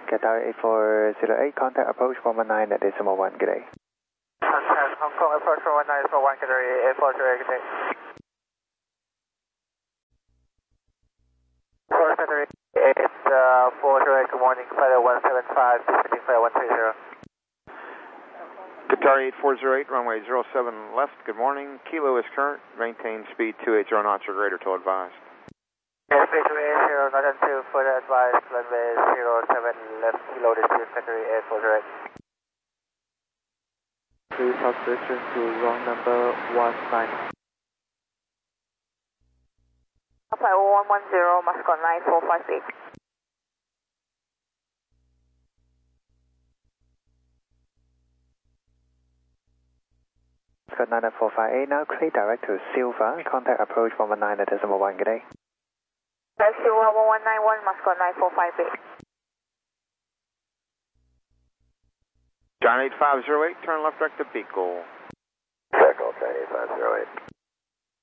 Qatar 8408, contact approach 119.1, good day. Contact Hong Kong approach 119.1, Qatar 8408, good day. Approach Qatar 8408, good morning, flight 175, descending flight 130. Qatar 8408, runway 07 left, good morning. Kilo is current, maintain speed 280 knots or greater till advised. Yes, 8280, not until further advised, runway 07 left, kilo descend Qatar 8408. Please hold position to wrong number 19. Flight 110, Moscow 9458. Scott 99458, now clear direct to Silva, contact approach 119.1, good day. Silva 1191, Moscow 9458. John 8508, turn left direct to Beagle.